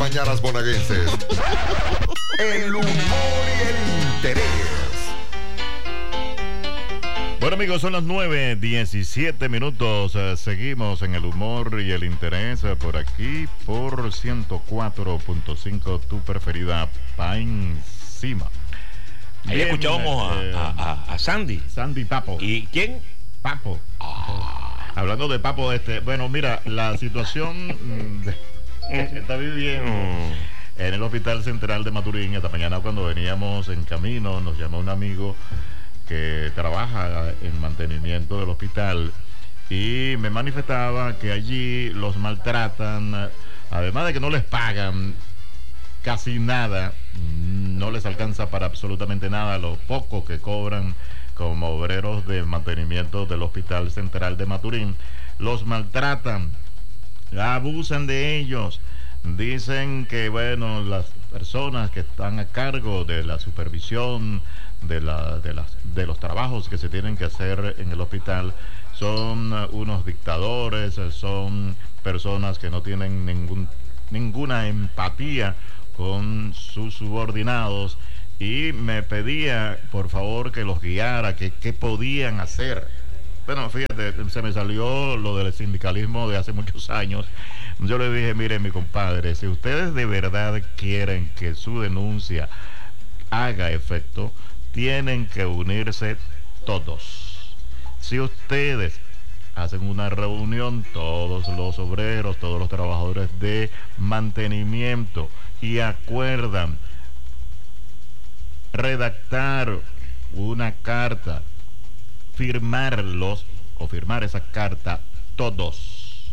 mañanas bonaerenses. El humor y el interés. Bueno, amigos, son las 9:17. Seguimos en el humor y el interés por aquí, por 104.5, tu preferida Paencima. Ahí escuchábamos a Sandy. Sandy Papo. ¿Y quién? Papo. Hablando de Papo, bueno, mira, la situación que se está viviendo en el Hospital Central de Maturín. Esta mañana, cuando veníamos en camino, nos llamó un amigo que trabaja en mantenimiento del hospital y me manifestaba que allí los maltratan, además de que no les pagan casi nada, no les alcanza para absolutamente nada lo poco que cobran como obreros de mantenimiento del Hospital Central de Maturín. Los maltratan, abusan de ellos. Dicen que, bueno, las personas que están a cargo de la supervisión de los trabajos que se tienen que hacer en el hospital son unos dictadores, son personas que no tienen ninguna empatía con sus subordinados, y me pedía por favor que los guiara, que qué podían hacer. Bueno, fíjate, se me salió lo del sindicalismo de hace muchos años. Yo le dije, mire, mi compadre, si ustedes de verdad quieren que su denuncia haga efecto, tienen que unirse todos. Si ustedes hacen una reunión, todos los obreros, todos los trabajadores de mantenimiento, y acuerdan redactar una carta, firmar esa carta, todos,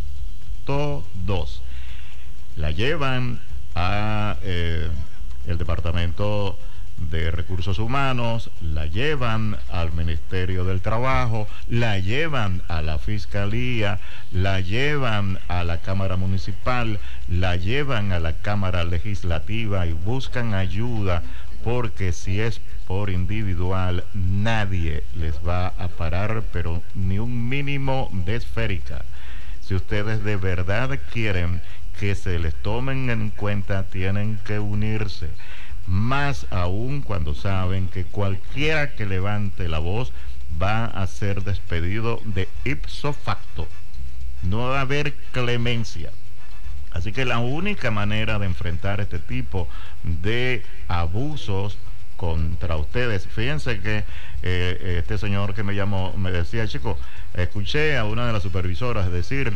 la llevan a el Departamento de Recursos Humanos, la llevan al Ministerio del Trabajo, la llevan a la Fiscalía, la llevan a la Cámara Municipal, la llevan a la Cámara Legislativa y buscan ayuda, porque si es por individual, nadie les va a parar, pero ni un mínimo de esférica. Si ustedes de verdad quieren que se les tomen en cuenta, tienen que unirse. Más aún cuando saben que cualquiera que levante la voz va a ser despedido de ipso facto. No va a haber clemencia. Así que la única manera de enfrentar este tipo de abusos contra ustedes, fíjense que este señor que me llamó me decía, chico, escuché a una de las supervisoras decir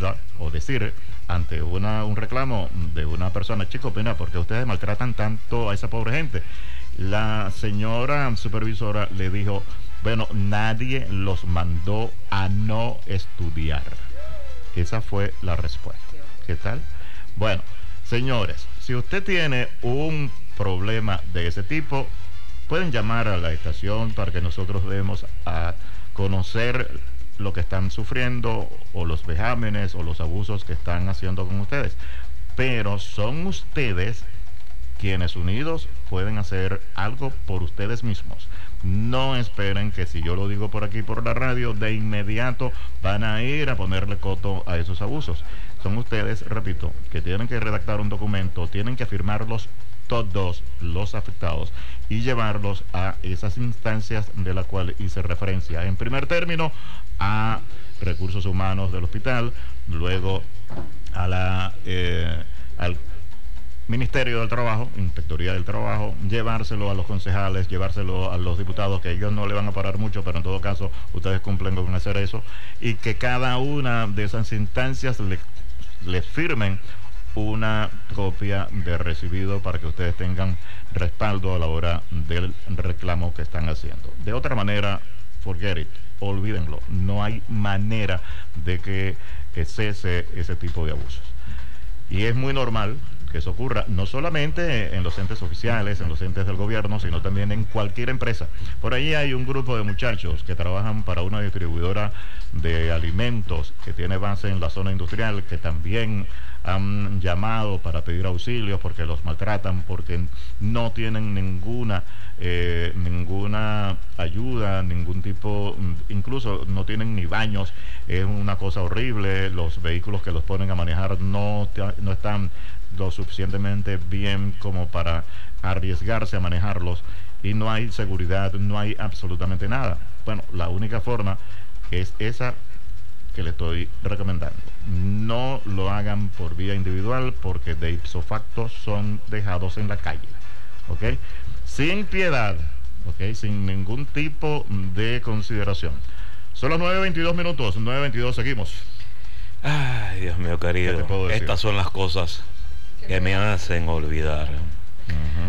ante un reclamo de una persona, chico, mira, ¿por qué ustedes maltratan tanto a esa pobre gente? La señora supervisora le dijo, bueno, nadie los mandó a no estudiar. Esa fue la respuesta. ¿Qué tal? Bueno, señores, si usted tiene un problema de ese tipo, pueden llamar a la estación para que nosotros demos a conocer lo que están sufriendo, o los vejámenes o los abusos que están haciendo con ustedes. Pero son ustedes quienes unidos pueden hacer algo por ustedes mismos. No esperen que si yo lo digo por aquí por la radio, de inmediato van a ir a ponerle coto a esos abusos. Son ustedes, repito, que tienen que redactar un documento, tienen que firmarlos todos los afectados y llevarlos a esas instancias de la cual hice referencia. En primer término, a Recursos Humanos del hospital, luego a al Ministerio del Trabajo, Inspectoría del Trabajo, llevárselo a los concejales, llevárselo a los diputados, que ellos no le van a parar mucho, pero en todo caso ustedes cumplen con hacer eso, y que cada una de esas instancias le firmen una copia de recibido para que ustedes tengan respaldo a la hora del reclamo que están haciendo. De otra manera, forget it, olvídenlo. No hay manera de que cese ese tipo de abusos. Y es muy normal que eso ocurra, no solamente en los entes oficiales, en los entes del gobierno, sino también en cualquier empresa. Por ahí hay un grupo de muchachos que trabajan para una distribuidora de alimentos que tiene base en la zona industrial, que también han llamado para pedir auxilios porque los maltratan, porque no tienen ninguna ayuda, ningún tipo, incluso no tienen ni baños. Es una cosa horrible. Los vehículos que los ponen a manejar no están lo suficientemente bien como para arriesgarse a manejarlos y no hay seguridad, no hay absolutamente nada. Bueno, la única forma es esa que le estoy recomendando. No lo hagan por vía individual porque de ipso facto son dejados en la calle, ¿ok? Sin piedad, ¿ok? Sin ningún tipo de consideración. Son las 9:22 minutos, 9:22, seguimos. Ay, Dios mío querido, estas son las cosas que me hacen olvidar.